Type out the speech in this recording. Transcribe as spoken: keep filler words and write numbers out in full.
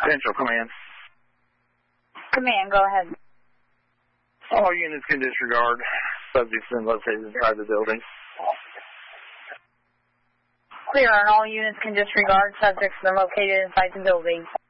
Central Command. Command, go ahead. All units can disregard. Subjects been located inside the building. Clear on all units can disregard. Subjects been located inside the building.